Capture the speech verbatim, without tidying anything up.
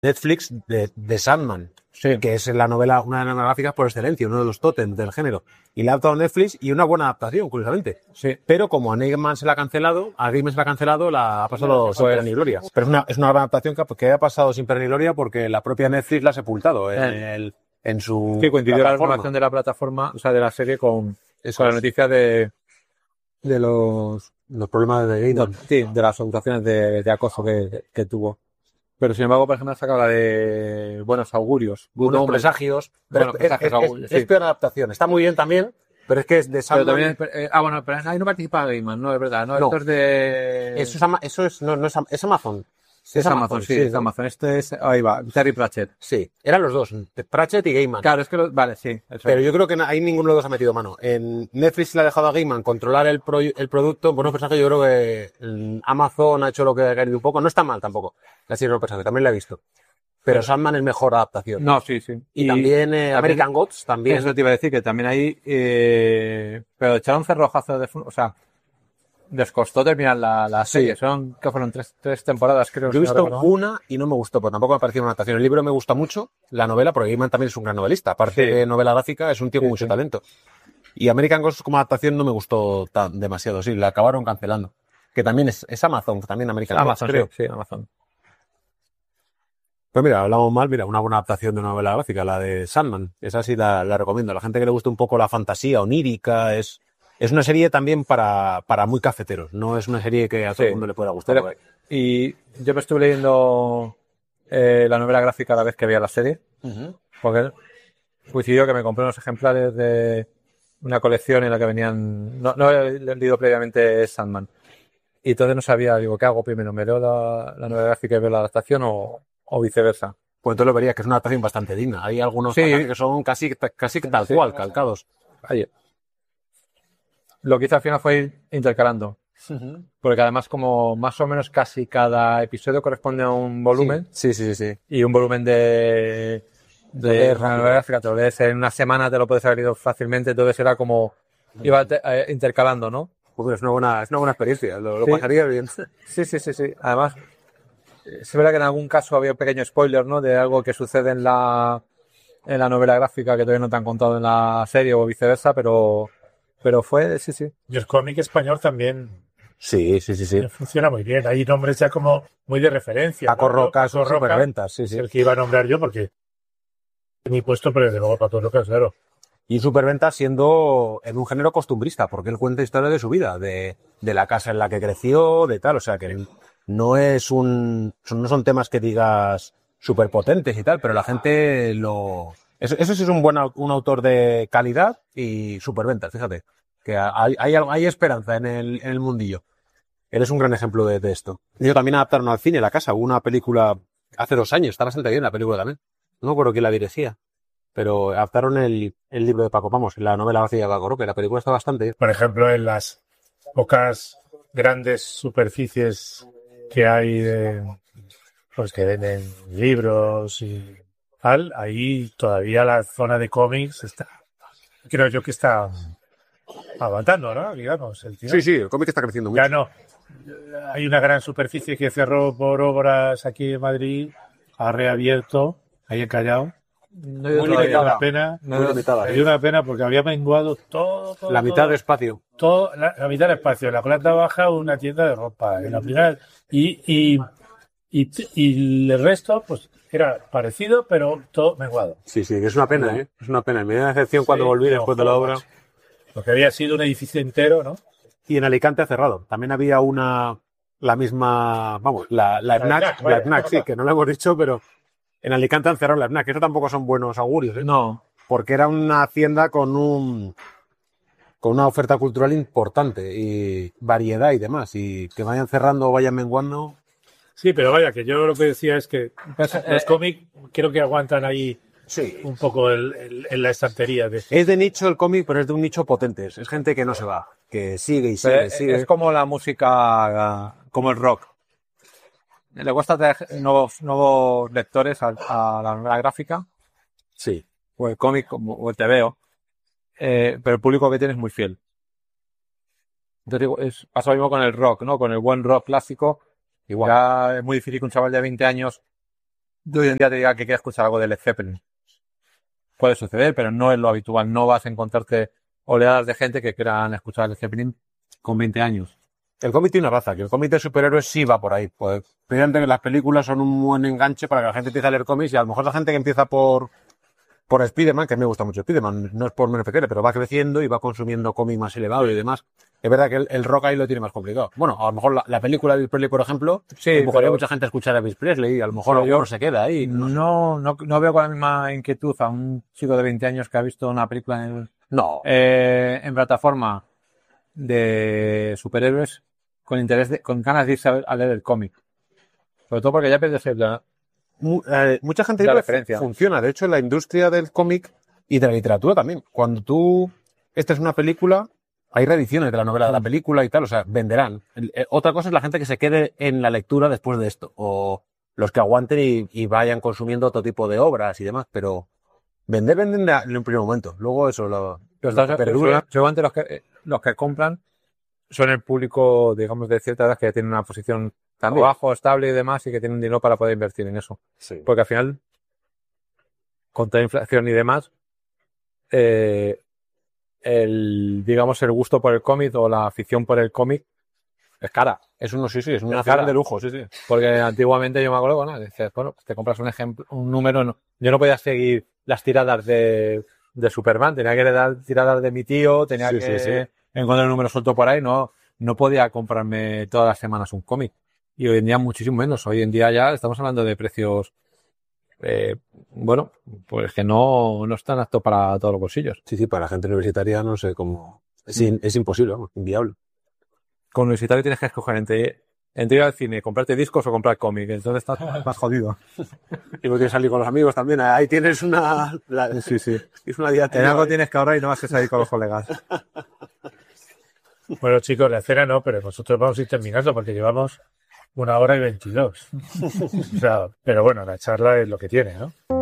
Netflix de, de Sandman, Sí. que es la novela, una de las novelas gráficas por excelencia, uno de los tótems del género. Y la ha adaptado Netflix y una buena adaptación, curiosamente. Sí. Pero como a Gaiman se la ha cancelado, a Gaiman se la ha cancelado, la ha pasado Pues- sin pena ni gloria. Pero es una, es una gran adaptación que, que ha pasado sin pena ni gloria porque la propia Netflix la ha sepultado en, Eh. el, en su Sí, coincidió la plataforma. renovación de la plataforma, o sea, de la serie con, Eso con la es. noticia de, de los, Los problemas de Gaiman. no, sí, de las acusaciones de, de acoso que, que tuvo. Pero sin embargo, por ejemplo, saca la de Buenos Augurios. Good Unos Omens. presagios. Pero Bueno, es, presagios, es- es- augurios, es sí. peor adaptación. Está muy bien también, pero es que es de Pero Sandman. también, eh, ah, bueno, pero ahí no participa Gaiman, no, es verdad, no, No. esto es de... Eso es, Ama- eso es, no, no es, Am- es Amazon. es Amazon, sí, es ¿no? Amazon. Este es, ahí va, Terry Pratchett. Sí, eran los dos, Pratchett y Gaiman. Claro, es que, lo, vale, sí. Eso Pero es. yo creo que na- ahí ninguno de los dos ha metido mano. En Netflix le ha dejado a Gaiman controlar el, pro- el producto. Buenos personajes, yo creo que mm, Amazon ha hecho lo que ha querido un poco. No está mal tampoco. La serie de Buenos personajes, también la he visto. Pero Sandman es mejor adaptación. No, sí, sí. Y, también eh, American Gods, también. Eso te iba a decir, que también ahí, eh, pero echaron cerrojazo de, fu- o sea, les costó terminar la, la Sí. serie. Son, que fueron tres, tres temporadas, creo. Yo he si no visto recuerdo mal. una y no me gustó, pues tampoco me ha parecido una adaptación. El libro me gusta mucho, la novela, porque Gaiman también es un gran novelista. Aparte Sí. de novela gráfica, es un tío con Sí, mucho sí. talento. Y American Gods como adaptación no me gustó tan demasiado, sí, la acabaron cancelando. Que también es, es Amazon, también American Amazon, Gods, creo. sí, sí, Amazon. Pues mira, hablamos mal, mira, una buena adaptación de una novela gráfica, la de Sandman. Esa sí la, la recomiendo. A la gente que le gusta un poco la fantasía onírica, es, es una serie también para, para muy cafeteros. No es una serie que a todo Sí. el mundo le pueda gustar. Pero- y yo me estuve leyendo eh, la novela gráfica a la vez que veía la serie, porque coincidió que me compré unos ejemplares de una colección en la que venían, no, no he leído previamente Sandman, y entonces no sabía, digo, ¿qué hago primero? ¿Me leo la, la novela gráfica y veo la adaptación o, o viceversa? Pues entonces lo verías que es una adaptación bastante digna. Hay algunos Sí. pasajes que son casi, casi tal Sí. cual, calcados. Ayer. Lo que hice al final fue ir intercalando, porque además como más o menos casi cada episodio corresponde a un volumen, Sí, sí, sí, sí. y un volumen de de lees una rápido. novela gráfica, te lo lees en una semana, te lo puedes haber leído fácilmente, entonces era como iba te- eh, intercalando, ¿no? Pues mira, es una buena, es una buena experiencia. Lo, lo Sí. pasaría bien. Sí, sí, sí, sí. Además, eh, es verdad que en algún caso había un pequeño spoiler, ¿no? De algo que sucede en la en la novela gráfica que todavía no te han contado en la serie o viceversa, pero pero fue, sí, sí. Y el cómic español también Sí, sí, sí, sí. funciona muy bien. Hay nombres ya como muy de referencia. Paco ¿no? Roca, Paco Roca superventas, sí, es sí. el que iba a nombrar yo porque mi puesto, pero desde luego Paco Roca, claro. Y superventas siendo en un género costumbrista, porque él cuenta historias de su vida, de, de la casa en la que creció, de tal, o sea que no es un, son- no son temas que digas súper potentes y tal, pero la gente lo, eso, eso sí es un buen, au- un autor de calidad y superventas, fíjate, que hay, hay, algo- hay esperanza en el, en el mundillo. Él es un gran ejemplo de, de esto. Ellos también adaptaron al cine La Casa, hubo una película hace dos años, está bastante bien la película también. No me acuerdo quién la dirigía, pero adaptaron el, el libro de Paco Pamos, la novela gráfica de Paco Roca, y la película está bastante bien. Por ejemplo, en las pocas grandes superficies que hay de, pues que venden libros y tal, ahí todavía la zona de cómics está, creo yo que está aguantando, ¿no? Digamos, el tío. Sí, sí, el cómic está creciendo mucho. Ya no. Hay una gran superficie que cerró por obras aquí en Madrid, ha reabierto, ahí en Callao. No Muy he ido todavía. limitada. Una pena. No, Muy no, limitada. Hay una pena porque había menguado todo, todo, La mitad todo, del espacio. todo- la, la mitad del espacio. En la planta baja una tienda de ropa. En la primera y, y, y, y el resto pues era parecido pero todo menguado. Sí, sí, que es una pena, ¿eh? Es una pena. Me dio una decepción cuando Sí, volví pero, después de la obra. macho, lo que había sido un edificio entero, ¿no? Y en Alicante ha cerrado. También había una, la misma, vamos, la, la La FNAC, FNAC, la vaya. FNAC, sí, que no lo hemos dicho, pero en Alicante han cerrado la FNAC. Eso tampoco son buenos augurios, ¿eh? no. Porque era una hacienda con un, con una oferta cultural importante y variedad y demás. Y que vayan cerrando o vayan menguando. Sí, pero vaya, que yo lo que decía es que Pues, eh, los cómics creo que aguantan ahí Sí. un poco el- el- en la estantería. De, Es de nicho el cómic, pero es de un nicho potente. Es gente que no se va, que sigue y sigue Pero y es, sigue. es como la música, como el rock. Le cuesta traer nuevos, nuevos lectores a, a la novela gráfica, Sí. o el cómic, como- o el tebeo, eh, pero el público que tiene es muy fiel. Entonces, digo, es, pasa lo mismo con el rock, ¿no? Con el buen rock clásico. Igual. Ya es muy difícil que un chaval de veinte años de hoy en día te diga que quiere escuchar algo de Led Zeppelin. Puede suceder, pero no es lo habitual. No vas a encontrarte oleadas de gente que quieran escuchar Led Zeppelin con veinte años. El cómic tiene una raza, que el cómic de superhéroes sí va por ahí. Pues, fíjate que las películas son un buen enganche para que la gente empiece a leer cómics y a lo mejor la gente que empieza por, por Spider-Man, que a mí me gusta mucho Spider-Man, no es por menos que quiere, pero va creciendo y va consumiendo cómic más elevado y demás. Es verdad que el, el rock ahí lo tiene más complicado. Bueno, a lo mejor la, la película de Elvis Presley, por ejemplo, Sí, empujaría pero- mucha gente a escuchar a Elvis Presley y a lo mejor Pero yo- alguno se queda ahí. No, No, no, no veo con la misma inquietud a un chico de veinte años que ha visto una película en, no. eh, en plataforma de superhéroes con interés de, con ganas de irse a, a leer el cómic. Sobre todo porque ya pierdes el, Mu- eh, mucha gente La dice que referencia. funciona. De hecho, en la industria del cómic y de la literatura también. Cuando tú, esta es una película, hay reediciones de la novela de la película y tal, o sea, venderán. El- eh, otra cosa es la gente que se quede en la lectura después de esto, o los que aguanten y, y vayan consumiendo otro tipo de obras y demás, pero vender, venden de- en un primer momento. Luego eso, lo, Pero lo estás- que perdura. seguramente los que, eh, los que compran son el público, digamos, de cierta edad que ya tiene una posición También. bajo, estable y demás y que tienen dinero para poder invertir en eso. Sí. Porque al final, con toda la inflación y demás, eh, el, digamos, el gusto por el cómic o la afición por el cómic es cara. Es uno, sí, sí, es una Es cara. afición de lujo, sí, sí. Porque antiguamente yo me acuerdo, bueno, dices, bueno, pues te compras un ejemplo, un número, no. Yo no podía seguir las tiradas de, de Superman, tenía que dar tiradas de mi tío, tenía Sí, que sí, sí. encontrar un número suelto por ahí, no, no podía comprarme todas las semanas un cómic. Y hoy en día muchísimo menos. Hoy en día ya estamos hablando de precios, eh, bueno, pues que no, no están aptos para todos los bolsillos. Sí, sí, para la gente universitaria no sé cómo. Es, in- es imposible, vamos, inviable. Con universitario tienes que escoger entre, entre ir al cine, comprarte discos o comprar cómic. Entonces estás más jodido. Y no tienes que salir con los amigos también. Ahí tienes una. la- Sí, sí. es una En diatriba. algo tienes que ahorrar y no vas a salir con los colegas. Bueno, chicos, la cena no, pero nosotros vamos a ir terminando porque llevamos una hora y veintidós. O sea, pero bueno, la charla es lo que tiene, ¿no?